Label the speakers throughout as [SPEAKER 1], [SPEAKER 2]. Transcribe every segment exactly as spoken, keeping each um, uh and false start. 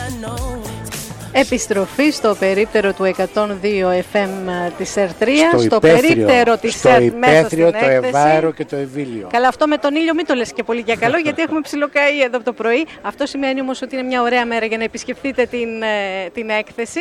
[SPEAKER 1] Επιστροφή στο περίπτερο του εκατόν δύο εφ εμ της ΕΡΤ τρία,
[SPEAKER 2] στο,
[SPEAKER 1] στο
[SPEAKER 2] υπαίθριο,
[SPEAKER 1] περίπτερο της
[SPEAKER 2] στο
[SPEAKER 1] ΕΡΤ μέσα στην
[SPEAKER 2] υπαίθριο, το
[SPEAKER 1] έκθεση.
[SPEAKER 2] Εβάρο και το Ευήλιο.
[SPEAKER 1] Καλά, αυτό με τον ήλιο μην το λες και πολύ για καλό, γιατί έχουμε ψιλοκαεί εδώ από το πρωί. Αυτό σημαίνει όμως ότι είναι μια ωραία μέρα για να επισκεφτείτε την, την έκθεση.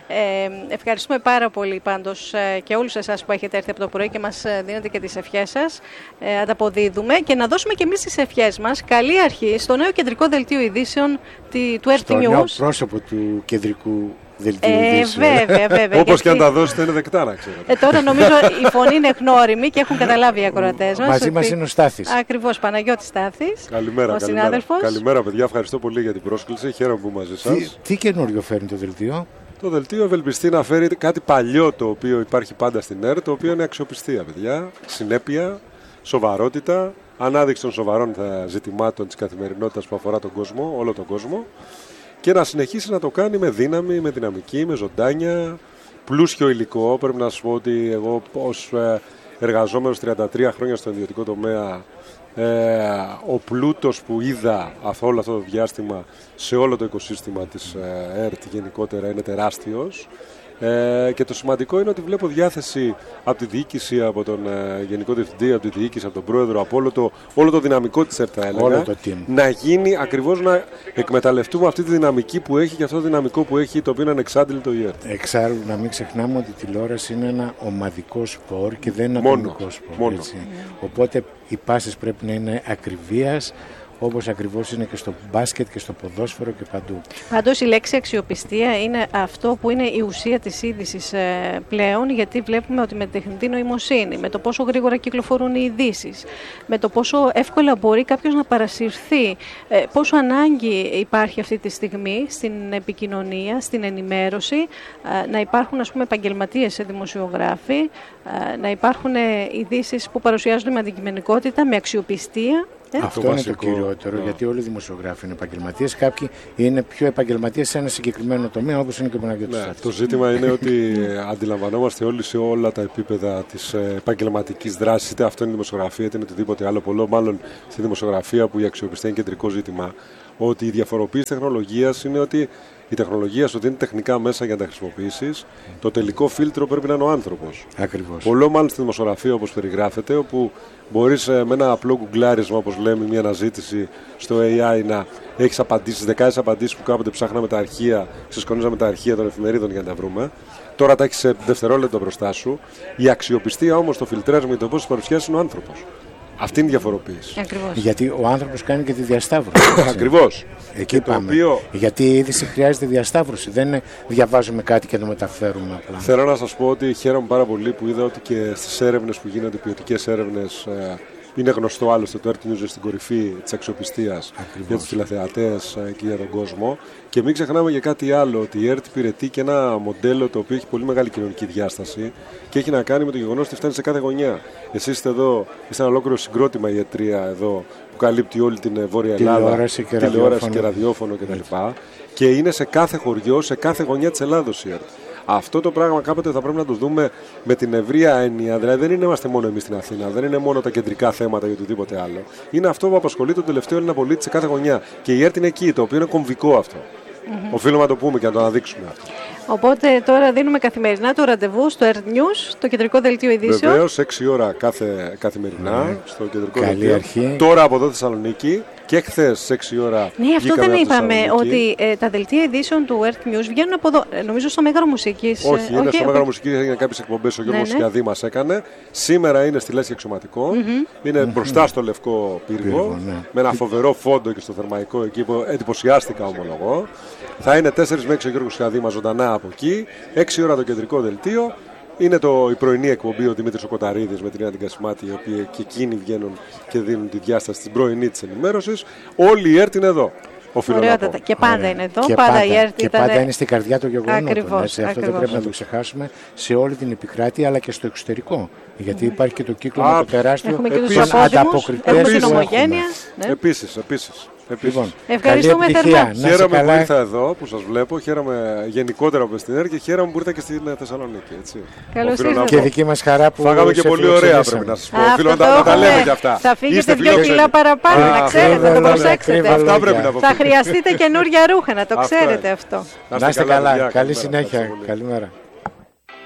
[SPEAKER 1] Ε, ευχαριστούμε πάρα πολύ πάντως και όλους εσάς που έχετε έρθει από το πρωί και μας δίνετε και τις ευχές σας. Ε, ανταποδίδουμε και να δώσουμε και εμείς τις ευχές μας. Καλή αρχή στο νέο κεντρικό δελτίο ειδήσεων του ΕΡΤ News.
[SPEAKER 2] Στο νέο πρόσωπο του κεντρικού δελτίου
[SPEAKER 1] ε,
[SPEAKER 2] ειδήσεων.
[SPEAKER 1] Βέβαια, βέβαια.
[SPEAKER 3] Όπως
[SPEAKER 1] γιατί...
[SPEAKER 3] και αν τα δώσετε είναι δεκτά, να ξέρετε.
[SPEAKER 1] Ε, τώρα νομίζω η φωνή είναι γνώριμη και έχουν καταλάβει οι ακροατές μας.
[SPEAKER 2] Μαζί
[SPEAKER 1] ότι...
[SPEAKER 2] μας είναι ο Στάθης.
[SPEAKER 1] Ακριβώς, Παναγιώτης Στάθης.
[SPEAKER 3] Καλημέρα,
[SPEAKER 1] ο
[SPEAKER 3] καλημέρα.
[SPEAKER 1] συνάδελφος.
[SPEAKER 3] Καλημέρα, παιδιά. Ευχαριστώ πολύ για την πρόσκληση. Χαίρομαι που μαζί σας.
[SPEAKER 2] Τι, τι καινούριο φέρνει το δελτίο?
[SPEAKER 3] Το δελτίο ευελπιστεί να φέρει κάτι παλιό το οποίο υπάρχει πάντα στην ΕΡΤ, το οποίο είναι αξιοπιστία, παιδιά. Συνέπεια, σοβαρότητα, ανάδειξη των σοβαρών ζητημάτων της καθημερινότητας που αφορά τον κόσμο, όλο τον κόσμο. Και να συνεχίσει να το κάνει με δύναμη, με δυναμική, με ζωντάνια, πλούσιο υλικό. Πρέπει να σας πω ότι εγώ ως εργαζόμενος τριάντα τρία χρόνια στο ιδιωτικό τομέα, ε, ο πλούτος που είδα αυτό, όλο αυτό το διάστημα σε όλο το οικοσύστημα της ε, ΕΡΤ γενικότερα είναι τεράστιος. Ε, και το σημαντικό είναι ότι βλέπω διάθεση από τη διοίκηση, από τον ε, Γενικό Διευθυντή, από τη διοίκηση, από τον Πρόεδρο, από όλο το, όλο το δυναμικό της ΕΡΤ, θα έλεγα, να γίνει ακριβώς να εκμεταλλευτούμε αυτή τη δυναμική που έχει και αυτό το δυναμικό που έχει, το οποίο είναι ανεξάντλητο η ΕΡΤ.
[SPEAKER 2] Εξάλλου, να μην ξεχνάμε ότι η τηλεόραση είναι ένα ομαδικό σπορ και δεν είναι
[SPEAKER 3] μόνο,
[SPEAKER 2] ατομικό σπορ.
[SPEAKER 3] Μόνο.
[SPEAKER 2] Έτσι. Οπότε οι πάσες πρέπει να είναι ακριβίας, όπως ακριβώς είναι και στο μπάσκετ και στο ποδόσφαιρο και παντού.
[SPEAKER 1] Πάντως η λέξη αξιοπιστία είναι αυτό που είναι η ουσία της είδησης ε, πλέον, γιατί βλέπουμε ότι με την τεχνητή νοημοσύνη, με το πόσο γρήγορα κυκλοφορούν οι ειδήσεις, με το πόσο εύκολα μπορεί κάποιος να παρασυρθεί, ε, πόσο ανάγκη υπάρχει αυτή τη στιγμή στην επικοινωνία, στην ενημέρωση, ε, να υπάρχουν ας πούμε επαγγελματίες δημοσιογράφοι, ε, να υπάρχουν ειδήσεις που παρουσιάζονται με αντικειμενικότητα, με αξιοπιστία.
[SPEAKER 2] Αυτό
[SPEAKER 3] το
[SPEAKER 2] είναι
[SPEAKER 3] βασικό,
[SPEAKER 2] το κυριότερο,
[SPEAKER 3] ναι.
[SPEAKER 2] γιατί όλοι οι δημοσιογράφοι είναι επαγγελματίες. Κάποιοι είναι πιο επαγγελματίες σε ένα συγκεκριμένο τομέα, όπως είναι και ο Παναγιώτης
[SPEAKER 3] Ναι,
[SPEAKER 2] Στάθης.
[SPEAKER 3] το ζήτημα είναι ότι αντιλαμβανόμαστε όλοι σε όλα τα επίπεδα της επαγγελματικής δράσης, είτε αυτό είναι η δημοσιογραφία, είτε είναι οτιδήποτε άλλο, πολλό μάλλον στη δημοσιογραφία που η αξιοπιστία είναι κεντρικό ζήτημα, ότι η διαφοροποίηση τεχνολογίας είναι ότι η τεχνολογία σου δίνει τεχνικά μέσα για να τα χρησιμοποιήσεις. Το τελικό φίλτρο πρέπει να είναι ο άνθρωπος.
[SPEAKER 2] Ακριβώς.
[SPEAKER 3] Πολλό μάλλον στη δημοσιογραφία όπως περιγράφεται, όπου μπορείς με ένα απλό γκουγκλάρισμα, όπως λέμε, μια αναζήτηση στο έι άι να έχεις απαντήσεις, δεκάδες απαντήσεις που κάποτε ψάχναμε τα αρχεία, ξεσκονίζαμε τα αρχεία των εφημερίδων για να τα βρούμε. Τώρα τα έχεις σε δευτερόλεπτα μπροστά σου. Η αξιοπιστία όμως, το φιλτράζ με το πώς παρουσιάσει είναι ο άνθρωπος. Αυτή είναι η διαφοροποίηση.
[SPEAKER 1] Ακριβώς.
[SPEAKER 2] Γιατί ο άνθρωπος κάνει και τη διασταύρωση.
[SPEAKER 3] Ακριβώς.
[SPEAKER 2] Εκεί
[SPEAKER 3] το
[SPEAKER 2] πάμε.
[SPEAKER 3] οποίο...
[SPEAKER 2] Γιατί η είδηση χρειάζεται διασταύρωση. Δεν είναι διαβάζουμε κάτι και το μεταφέρουμε απλά.
[SPEAKER 3] Θέλω να σας πω ότι χαίρομαι πάρα πολύ που είδα ότι και στις έρευνες που γίνονται, ποιοτικές έρευνες, ε, είναι γνωστό άλλωστε το ΕΡΤ News στην κορυφή της αξιοπιστίας για τους τηλεθεατές ε, και για τον κόσμο. Και μην ξεχνάμε για κάτι άλλο, ότι η ΕΡΤ υπηρετεί και ένα μοντέλο το οποίο έχει πολύ μεγάλη κοινωνική διάσταση και έχει να κάνει με το γεγονός ότι φτάνει σε κάθε γωνιά. Εσείς είστε εδώ, είστε ένα ολόκληρο συγκρότημα η ΕΡΤ τρία εδώ που καλύπτει όλη την Βόρεια Ελλάδα,
[SPEAKER 2] τηλεόραση και
[SPEAKER 3] τηλεόραση
[SPEAKER 2] ραδιόφωνο,
[SPEAKER 3] και ραδιόφωνο κτλ. Και είναι σε κάθε χωριό, σε κάθε γωνιά της Ελλάδος η ΕΡΤ. Αυτό το πράγμα κάποτε θα πρέπει να το δούμε με την ευρεία έννοια. Δηλαδή δεν είναι είμαστε μόνο εμείς στην Αθήνα, δεν είναι μόνο τα κεντρικά θέματα ή οτιδήποτε άλλο. Είναι αυτό που απασχολεί τον τελευταίο Έλληνα πολίτη σε κάθε γωνιά. Και η ΕΡΤ είναι εκεί, το οποίο είναι κομβικό αυτό. Mm-hmm. Οφείλουμε να το πούμε και να το αναδείξουμε αυτό.
[SPEAKER 1] Οπότε τώρα δίνουμε καθημερινά το ραντεβού στο ΕΡΤ News, το κεντρικό δελτίο ειδήσεων.
[SPEAKER 3] Βεβαίως, έξι ώρα κάθε, καθημερινά mm. στο κεντρικό
[SPEAKER 2] Καλή
[SPEAKER 3] δελτίο.
[SPEAKER 2] Αρχή.
[SPEAKER 3] Τώρα από εδώ Θεσσαλονίκη και χθες έξι ώρα.
[SPEAKER 1] Ναι, αυτό δεν είπαμε, ότι ε, τα δελτία ειδήσεων του ΕΡΤ News βγαίνουν από εδώ, ε, νομίζω στο Μέγαρο Μουσικής.
[SPEAKER 3] Όχι, είναι
[SPEAKER 1] okay,
[SPEAKER 3] στο
[SPEAKER 1] okay.
[SPEAKER 3] Μέγαρο Μουσικής, έγινε κάποιες εκπομπές, ο Γιώργος
[SPEAKER 1] ναι, ναι.
[SPEAKER 3] Σκιαδί μας έκανε. Σήμερα είναι στη Λέσχη Αξιωματικών, mm-hmm. είναι mm-hmm. μπροστά στο Λευκό Πύργο,
[SPEAKER 2] Πύργο, ναι.
[SPEAKER 3] με ένα φοβερό φόντο και στο Θερμαϊκό εκεί που εντυπωσιάστηκα ομολογώ. Θα είναι τέσσερα με έξι ο Γιώργος Σκιαδί μας ζωντανά από εκεί, έξι ώρα το κεντρικό δελτίο. Είναι το, η πρωινή εκπομπή ο Δημήτρης ο Κοταρίδης με την Ειρήνη Κασιμάτη, οι οποίοι και εκείνοι βγαίνουν και δίνουν τη διάσταση στην πρωινή της ενημέρωσης. Όλη η ΕΡΤ είναι εδώ.
[SPEAKER 1] Ωραιότατα. Και πάντα Ωραία. είναι εδώ.
[SPEAKER 2] Και
[SPEAKER 1] πάντα,
[SPEAKER 2] πάντα,
[SPEAKER 1] η ΕΡΤ
[SPEAKER 2] και
[SPEAKER 1] ήταν...
[SPEAKER 2] πάντα είναι στην καρδιά των γεγονότων.
[SPEAKER 1] Ακριβώς,
[SPEAKER 2] Αυτό
[SPEAKER 1] ακριβώς.
[SPEAKER 2] δεν πρέπει να το ξεχάσουμε σε όλη την επικράτεια αλλά και στο εξωτερικό. Γιατί υπάρχει και το κύκλωμα το τεράστιο.
[SPEAKER 1] Έχουμε και τους απόδημους, έχουμε την ομογένεια.
[SPEAKER 3] Ναι. Επίσης, επίσης.
[SPEAKER 2] Λοιπόν,
[SPEAKER 1] ευχαριστούμε
[SPEAKER 2] καλή επιτυχία.
[SPEAKER 1] θερμά.
[SPEAKER 2] Να
[SPEAKER 3] Χαίρομαι
[SPEAKER 2] καλά.
[SPEAKER 3] που ήρθα εδώ, που σας βλέπω. Χαίρομαι γενικότερα που στην ΕΡ και χαίρομαι που ήρθα και στην Θεσσαλονίκη. Έτσι.
[SPEAKER 1] Καλώς
[SPEAKER 3] Οφείλω να
[SPEAKER 1] ήρθατε.
[SPEAKER 2] Και δική μας χαρά που
[SPEAKER 3] Φάγαμε και
[SPEAKER 2] σε
[SPEAKER 3] πολύ ωραία,
[SPEAKER 2] φιλοξενήσαμε.
[SPEAKER 3] πρέπει να σας πω.
[SPEAKER 1] Α,
[SPEAKER 3] Οφείλω να
[SPEAKER 1] αυτό
[SPEAKER 3] τα,
[SPEAKER 1] το
[SPEAKER 3] να τα
[SPEAKER 1] έχουμε.
[SPEAKER 3] λέμε και αυτά.
[SPEAKER 1] Θα φύγετε
[SPEAKER 3] Είστε
[SPEAKER 1] δύο
[SPEAKER 3] φιλόξενοι.
[SPEAKER 1] κιλά παραπάνω,
[SPEAKER 3] Α,
[SPEAKER 1] να ξέρετε,
[SPEAKER 2] ακριβά
[SPEAKER 1] να το
[SPEAKER 2] λόγια,
[SPEAKER 1] προσέξετε.
[SPEAKER 2] ακριβά
[SPEAKER 3] Αυτά πρέπει να
[SPEAKER 1] Θα
[SPEAKER 3] αποφύγουμε.
[SPEAKER 1] χρειαστείτε καινούργια ρούχα, να το
[SPEAKER 3] Αυτό
[SPEAKER 1] ξέρετε
[SPEAKER 3] είναι.
[SPEAKER 1] αυτό.
[SPEAKER 2] Να είστε καλά.
[SPEAKER 3] παιδιά,
[SPEAKER 2] Καλή
[SPEAKER 3] καλημέρα.
[SPEAKER 2] συνέχεια.
[SPEAKER 3] Ευχαριστώ πολύ.
[SPEAKER 2] Καλημέρα.